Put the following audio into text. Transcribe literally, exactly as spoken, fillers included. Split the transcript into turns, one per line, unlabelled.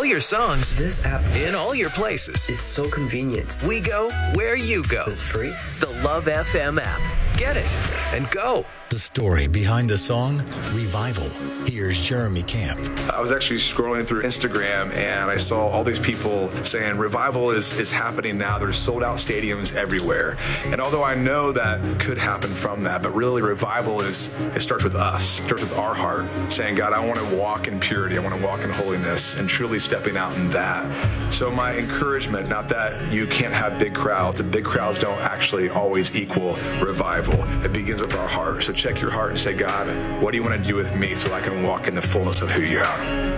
your songs
This app,
in all your places.
it's so convenient.
We go where you go.
It's free.
The Love F M app. Get it and go.
The story behind the song, Revival. Here's Jeremy Camp.
I was actually scrolling through Instagram and I saw all these people saying revival is, is happening now. There's sold out stadiums everywhere. And although I know that could happen from that, but really revival is, it starts with us, it starts with our heart, saying, God, I want to walk in purity. I want to walk in holiness and truly stepping out in that. So my encouragement, not that you can't have big crowds, and big crowds don't actually always equal revival. It begins with our heart. So check your heart and say, God, what do you want to do with me so I can walk in the fullness of who you are?